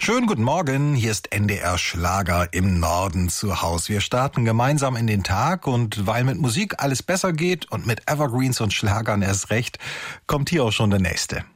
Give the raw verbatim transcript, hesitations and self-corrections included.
Schönen guten Morgen, hier ist N D R Schlager im Norden zu Haus. Wir starten gemeinsam in den Tag und weil mit Musik alles besser geht und mit Evergreens und Schlagern erst recht, kommt hier auch schon der nächste.